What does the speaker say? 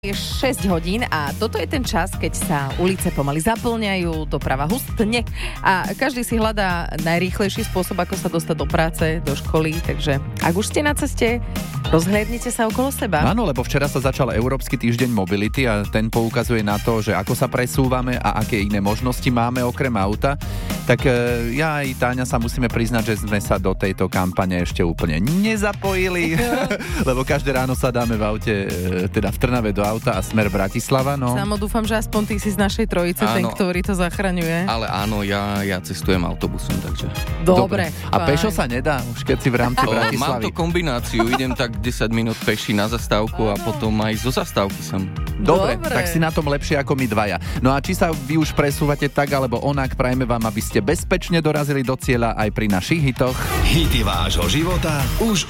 Je 6 hodín a toto je ten čas, keď sa ulice pomaly zaplňajú, doprava hustne a každý si hľadá najrýchlejší spôsob, ako sa dostať do práce, do školy, takže ak už ste na ceste, rozhliadnite sa okolo seba. Áno, lebo včera sa začal Európsky týždeň mobility a ten poukazuje na to, že ako sa presúvame a aké iné možnosti máme okrem auta. Tak ja aj Táňa sa musíme priznať, že sme sa do tejto kampane ešte úplne nezapojili, lebo každé ráno sadáme v aute, teda v Trnave do auta a smer Bratislava. No. Samo dúfam, že aspoň ty si z našej trojice ten, ktorý to zachraňuje. Ale áno, ja cestujem autobusom, takže... Dobre. A pešo sa nedá, už keď si v rámci Bratislavy. Mám to kombináciu, idem tak 10 minút peši na zastávku a potom aj zo zastávky som. Dobre, tak si na tom lepšie ako my dvaja. No a či sa vy už presúvate tak alebo onak, prajeme vám, aby ste bezpečne dorazili do cieľa aj pri našich hitoch. Hity vášho života už